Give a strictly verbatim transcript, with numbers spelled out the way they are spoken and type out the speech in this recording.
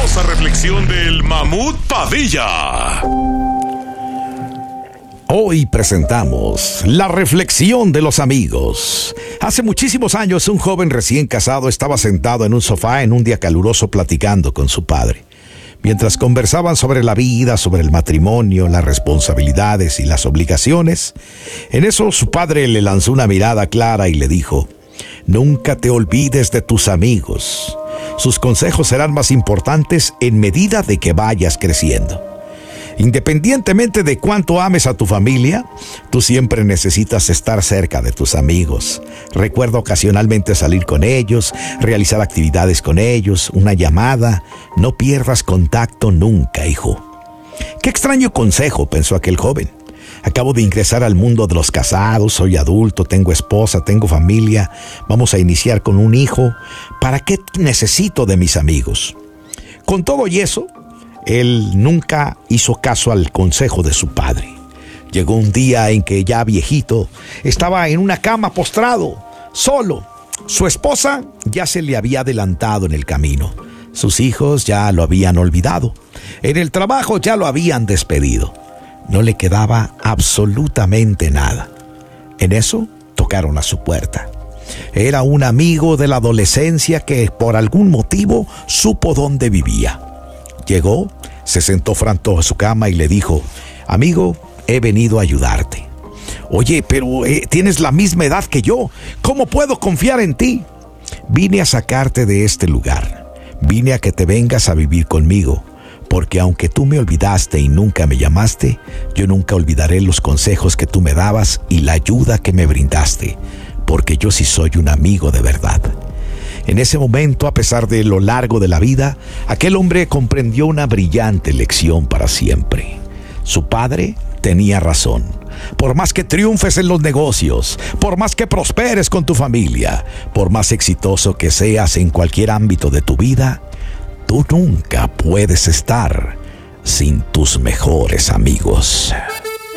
poderosa reflexión del Mamut Padilla. Hoy presentamos la reflexión de los amigos. Hace muchísimos años, un joven recién casado estaba sentado en un sofá en un día caluroso platicando con su padre. Mientras conversaban sobre la vida, sobre el matrimonio, las responsabilidades y las obligaciones, en eso su padre le lanzó una mirada clara y le dijo: nunca te olvides de tus amigos. Sus consejos serán más importantes en medida de que vayas creciendo. Independientemente de cuánto ames a tu familia, tú siempre necesitas estar cerca de tus amigos. Recuerda ocasionalmente salir con ellos, realizar actividades con ellos, una llamada. No pierdas contacto nunca, hijo. Qué extraño consejo, pensó aquel joven. Acabo de ingresar al mundo de los casados, soy adulto, tengo esposa, tengo familia, vamos a iniciar con un hijo. ¿Para qué necesito de mis amigos? Con todo y eso, él nunca hizo caso al consejo de su padre. Llegó un día en que ya viejito, estaba en una cama postrado, solo. Su esposa ya se le había adelantado en el camino. Sus hijos ya lo habían olvidado. En el trabajo ya lo habían despedido. No le quedaba absolutamente nada. En eso tocaron a su puerta. Era un amigo de la adolescencia que por algún motivo supo dónde vivía. Llegó, se sentó frente a su cama y le dijo: amigo, he venido a ayudarte. Oye, pero eh, tienes la misma edad que yo. ¿Cómo puedo confiar en ti? Vine a sacarte de este lugar. Vine a que te vengas a vivir conmigo. Porque aunque tú me olvidaste y nunca me llamaste, yo nunca olvidaré los consejos que tú me dabas y la ayuda que me brindaste. Porque yo sí soy un amigo de verdad. En ese momento, a pesar de lo largo de la vida, aquel hombre comprendió una brillante lección para siempre. Su padre tenía razón. Por más que triunfes en los negocios, por más que prosperes con tu familia, por más exitoso que seas en cualquier ámbito de tu vida, tú nunca puedes estar sin tus mejores amigos.